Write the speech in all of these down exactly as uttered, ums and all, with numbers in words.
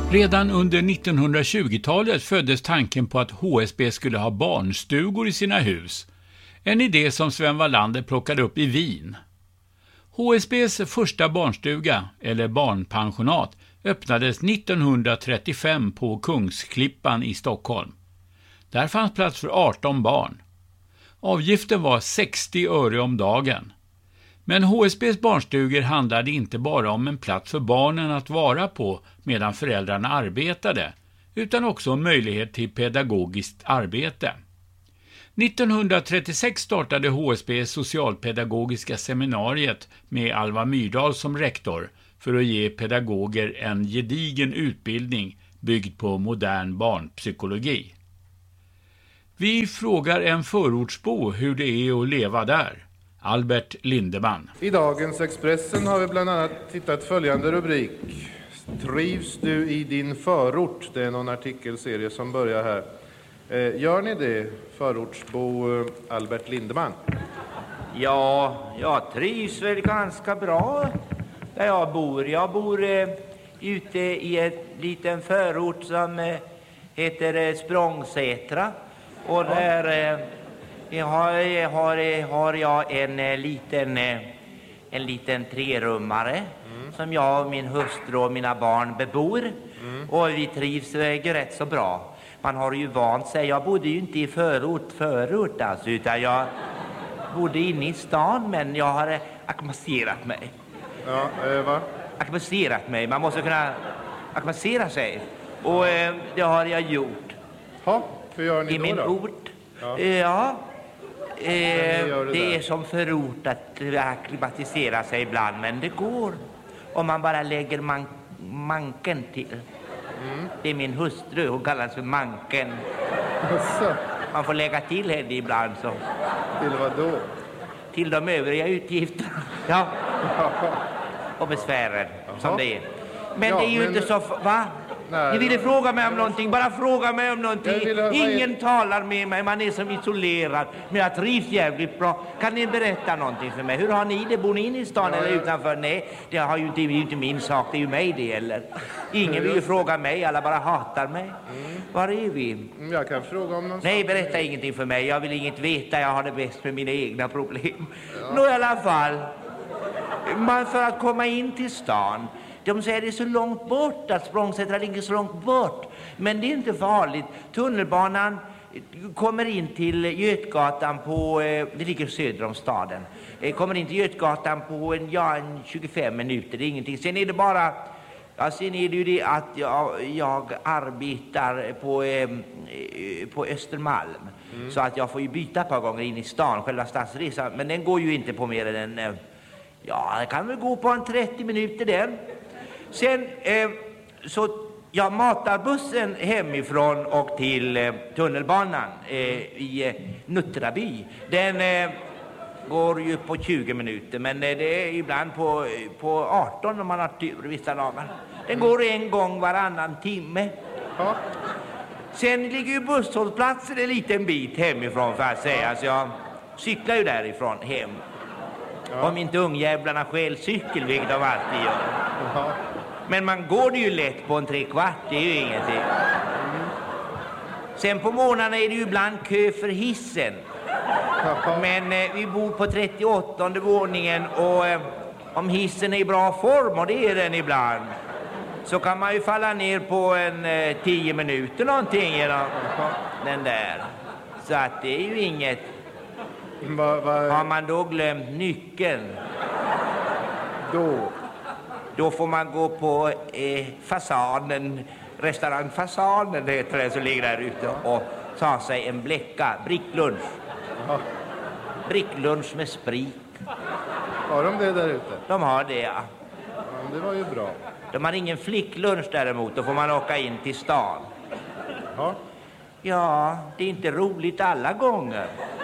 Redan under nittonhundratjugotalet föddes tanken på att H S B skulle ha barnstugor i sina hus. En idé som Sven Wallander plockade upp i Wien. H S B:s första barnstuga, eller barnpensionat, öppnades nittonhundratrettiofem på Kungsklippan i Stockholm. Där fanns plats för arton barn. Avgiften var sextio öre om dagen. Men H S B:s barnstugor handlade inte bara om en plats för barnen att vara på medan föräldrarna arbetade, utan också om möjlighet till pedagogiskt arbete. nittonhundratrettiosex startade H S B socialpedagogiska seminariet med Alva Myrdal som rektor för att ge pedagoger en gedigen utbildning byggd på modern barnpsykologi. Vi frågar en förortsbo hur det är att leva där. Albert Lindeman. I dagens Expressen har vi bland annat tittat följande rubrik. Trivs du i din förort? Det är någon artikelserie som börjar här. Eh, gör ni det, förortsbo Albert Lindeman? Ja, jag trivs väl ganska bra där jag bor. Jag bor eh, ute i en liten förort som eh, heter eh, Språngsätra. Och där eh, jag har, har, har jag en eh, liten, eh, en liten trerummare mm. som jag och min hustru och mina barn bebor. Mm. Och vi trivs eh, rätt så bra. Man har ju vant sig. Jag bodde ju inte i förort, förort alltså, utan jag bodde inne i stan, men jag har eh, acklimaterat mig. Ja, eh, va? Acklimaterat mig. Man måste kunna acklimatisera sig. Och eh, det har jag gjort. Ja, hur gör ni I då min då? ort. Ja. Eh, ja. Eh, det det är som förort att acklimatisera sig ibland, men det går. Om man bara lägger man manken till. Mm. Det är min hustru, hon kallas för manken. Asså. Man får lägga till henne ibland. Så. Till vad då? Till de övriga utgifterna. Ja. Och besvären. Jaha. Som det är. Men ja, det är ju men... inte så... Va? Nej, ni ville fråga mig om någonting. Bara fråga mig om någonting. Ville... Ingen är... talar med mig. Man är som isolerad. Men jag trivs jävligt bra. Kan ni berätta någonting för mig? Hur har ni det? Bor ni inne i stan ja, eller ja. utanför? Nej, det har ju inte, det är ju inte min sak. Det är ju mig det eller. Ingen vill ju fråga mig. Alla bara hatar mig. Mm. Var är vi? Jag kan fråga om någon. Nej, berätta ingenting för mig. Jag vill inget veta. Jag har det bäst med mina egna problem. Ja. Nå i alla fall. Man för att komma in till stan. De säger det är så långt bort, att Språngsätra ligger så långt bort. Men det är inte farligt. Tunnelbanan kommer in till Götgatan på, det ligger söder om staden. Kommer in till Götgatan på en, ja, en tjugofem minuter, det är ingenting. Sen är det bara, ja, sen är det ju det att jag, jag arbetar på, eh, på Östermalm. Mm. Så att jag får ju byta ett par gånger in i stan, själva stadsresan. Men den går ju inte på mer än en, ja, det kan väl gå på en trettio minuter den. Sen eh, så jag matar bussen hemifrån och till eh, tunnelbanan eh, i eh, Nuttraby. Den eh, går ju på tjugo minuter, men eh, det är ibland på, på arton om man har tur vissa dagar. Den går en gång varannan timme. Ja. Sen ligger ju busshållplatsen en liten bit hemifrån för att säga, så jag cyklar ju därifrån hem. Ja. Om inte ungjävlarna skäl cykel, vilket de alltid gör. Ja. Men man går det ju lätt på en tre kvart, det är ju ingenting. Mm. Sen på morgnarna är det ju ibland kö för hissen. Ja. Men eh, vi bor på trettioåttonde våningen och eh, om hissen är i bra form, och det är den ibland, så kan man ju falla ner på en eh, tio minuter någonting genom ja. den där. Så att det är ju inget. Va, va... Har man då glömt nyckeln, då då får man gå på eh, fasaden, restaurangfasaden, det heter det, som ligger där ute, och ta sig en bläcka, bricklunch. Ja. Bricklunch med sprit. Har de det där ute? De har det, ja. Ja, det var ju bra. De har ingen flicklunch däremot, då får man åka in till stan. Ja. Ja, det är inte roligt alla gånger.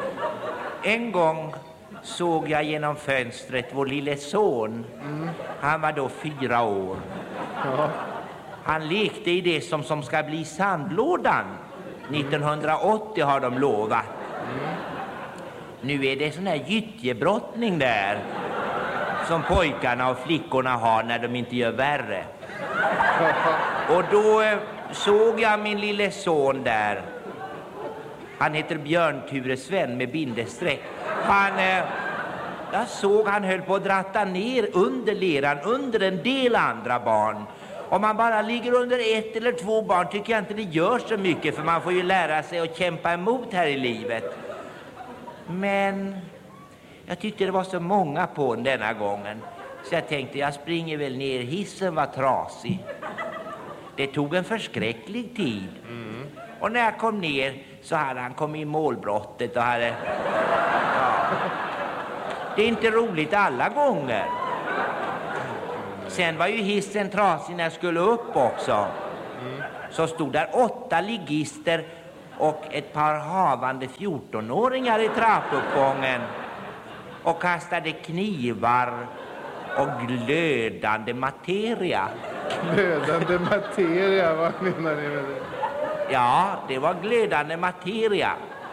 En gång såg jag genom fönstret vår lille son. Mm. Han var då fyra år. Ja. Han lekte i det som, som ska bli sandlådan. nittonhundraåttio har de lovat. Mm. Nu är det sån här gyttjebrottning där, som pojkarna och flickorna har när de inte gör värre. Och då eh, såg jag min lille son där. Han heter Björn Ture Sven med bindestreck. Han, eh, jag såg han höll på att dratta ner under leran, under en del andra barn. Om man bara ligger under ett eller två barn tycker jag inte det gör så mycket, för man får ju lära sig att kämpa emot här i livet. Men jag tyckte det var så många på den denna gången, så jag tänkte jag springer väl ner, hissen var trasig. Det tog en förskräcklig tid. Mm. Och när jag kom ner så hade han kommit i målbrottet och hade... Ja. Det är inte roligt alla gånger. Sen var ju hissen trasig när jag skulle upp också. Mm. Så stod där åtta ligister och ett par havande fjortonåringar i trappuppgången och kastade knivar och glödande materia. Glödande materia, vad menar ni med det? Ja, det var glödande materia.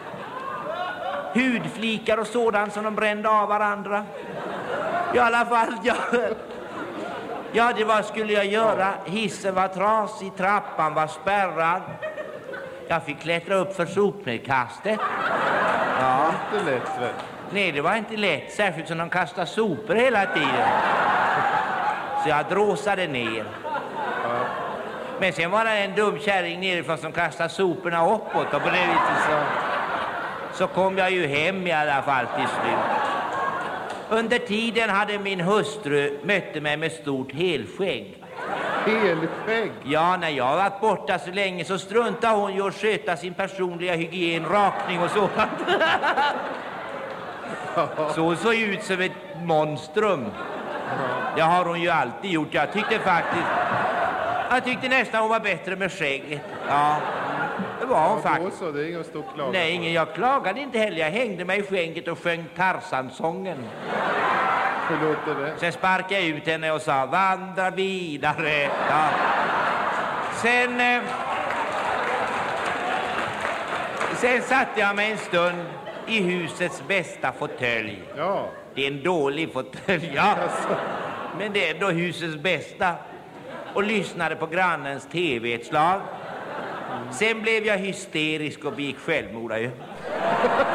Hudflikar och sådant som de brände av varandra. I alla fall, ja, ja det var skulle jag göra. Hissen var trasig, trappan var spärrad. Jag fick klättra upp för sopnedkastet. Ja. Inte lätt, väl? Nej, det var inte lätt, särskilt som de kastade sopor hela tiden. Så jag dråsade ner. Ja. Men sen var det en dum kärring nerifrån som kastade soporna uppåt, och på det viset så, så kom jag ju hem i alla fall till slut. Under tiden hade min hustru mötte mig med stort helskägg. Helskägg? Ja, när jag varit borta så länge så struntade hon ju att sköta sin personliga hygien, rakning och sådant. Så hon såg ut som ett monstrum. Det har hon ju alltid gjort. Jag tyckte faktiskt... Jag tyckte nästan hon var bättre med skägget. Ja, det var hon ja, faktiskt. Så det är ingen stor klaga. Nej, ingen, jag klagade inte heller. Jag hängde mig i skägget och sjöng Tarzan-sången. Hur låter det? Sen sparkade jag ut henne och sa, vandra vidare. Ja. Sen... Eh, sen satte jag mig en stund i husets bästa fåtölj. Ja. Det är en dålig fåtölj, ja. Men det är ändå husets bästa. Och lyssnade på grannens tv ett slag. Sen blev jag hysterisk och begick självmord.